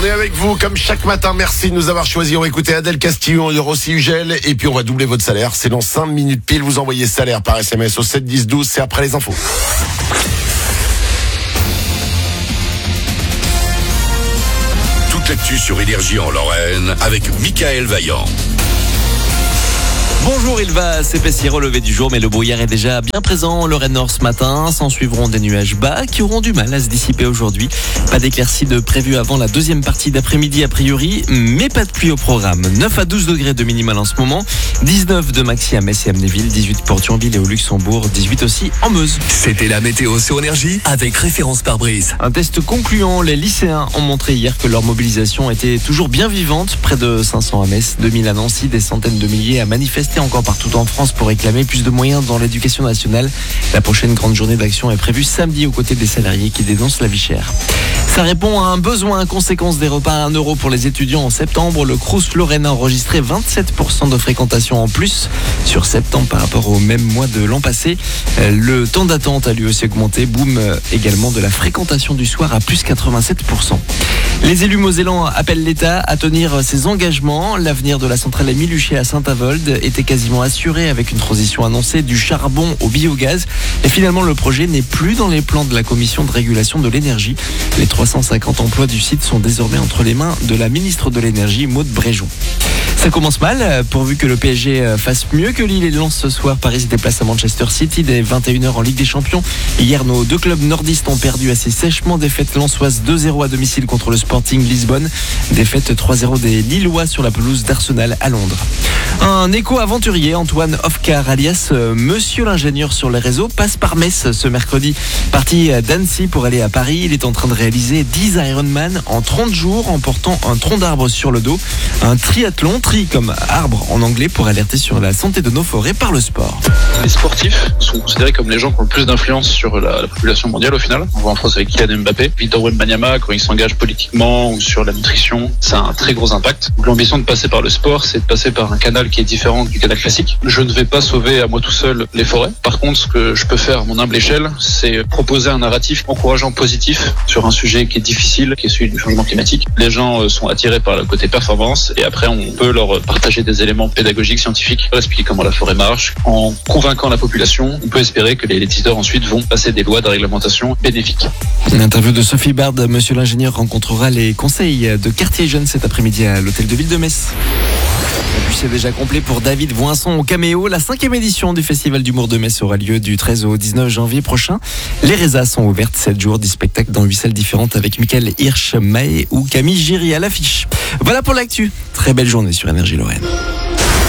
On est avec vous comme chaque matin. Merci de nous avoir choisis. On va écouter Adèle Castillon, il y aura aussi Ugel. Et puis on va doubler votre salaire. C'est dans 5 minutes pile. Vous envoyez salaire par SMS au 7 10 12. C'est après les infos. Toute l'actu sur Énergie en Lorraine avec Michael Vaillant. Bonjour, il va s'épaissir au lever du jour, mais le brouillard est déjà bien présent en Lorraine Nord ce matin. S'en suivront des nuages bas qui auront du mal à se dissiper aujourd'hui. Pas d'éclaircies de prévues avant la deuxième partie d'après-midi a priori, mais pas de pluie au programme. 9 à 12 degrés de minimal en ce moment, 19 de maxi à Metz et Amnéville, 18 pour Thionville et au Luxembourg, 18 aussi en Meuse. C'était la météo sur Énergie avec référence pare-brise. Un test concluant, les lycéens ont montré hier que leur mobilisation était toujours bien vivante. Près de 500 à Metz, 2000 à Nancy, des centaines de milliers à manifester encore partout en France pour réclamer plus de moyens dans l'éducation nationale. La prochaine grande journée d'action est prévue samedi aux côtés des salariés qui dénoncent la vie chère. Ça répond à un besoin, conséquence des repas à 1 € pour les étudiants en septembre. Le Crous Lorraine a enregistré 27% de fréquentation en plus sur septembre par rapport au même mois de l'an passé. Le temps d'attente a lui aussi augmenté. Boom également de la fréquentation du soir à plus 87%. Les élus mosellans appellent l'État à tenir ses engagements. L'avenir de la centrale Émile Huchet à Saint-Avold était quasiment assuré avec une transition annoncée du charbon au biogaz. Et finalement, le projet n'est plus dans les plans de la commission de régulation de l'énergie. Les 350 emplois du site sont désormais entre les mains de la ministre de l'énergie, Maud Bréjon. Ça commence mal, pourvu que le PSG fasse mieux que Lille et Lens ce soir. Paris se déplace à Manchester City dès 21h en Ligue des Champions. Hier, nos deux clubs nordistes ont perdu assez sèchement. Défaite lensoise 2-0 à domicile contre le Sporting Lisbonne. Défaite 3-0 des Lillois sur la pelouse d'Arsenal à Londres. Un éco-aventurier, Antoine Hofkar, alias Monsieur l'ingénieur sur les réseaux, passe par Metz ce mercredi. Parti d'Annecy pour aller à Paris, il est en train de réaliser 10 Ironman en 30 jours en portant un tronc d'arbre sur le dos. Un triathlon, tri comme arbre en anglais, pour alerter sur la santé de nos forêts par le sport. Les sportifs sont considérés comme les gens qui ont le plus d'influence sur la population mondiale au final. On voit en France avec Kylian Mbappé, Victor Wembanyama, quand il s'engage politiquement ou sur la nutrition, ça a un très gros impact. Donc, l'ambition de passer par le sport, c'est de passer par un canal qui est différent du canal classique. Je ne vais pas sauver à moi tout seul les forêts. Par contre, ce que je peux faire à mon humble échelle, c'est proposer un narratif encourageant, positif sur un sujet qui est difficile, qui est celui du changement climatique. Les gens sont attirés par le côté performance et après on peut leur partager des éléments pédagogiques, scientifiques, leur expliquer comment la forêt marche. En convainquant la population, on peut espérer que les décideurs ensuite vont passer des lois de réglementation bénéfiques. Une interview de Sophie Bard. Monsieur l'ingénieur rencontrera les conseils de quartier jeunes cet après-midi à l'hôtel de ville de Metz. Et puis c'est déjà complet pour David Voinson au Caméo. La 5e édition du Festival d'humour de Metz aura lieu du 13 au 19 janvier prochain. Les résas sont ouvertes 7 jours, 10 spectacles dans 8 salles différentes avec Michael Hirsch, Maé ou Camille Giry à l'affiche. Voilà pour l'actu. Très belle journée sur Énergie Lorraine.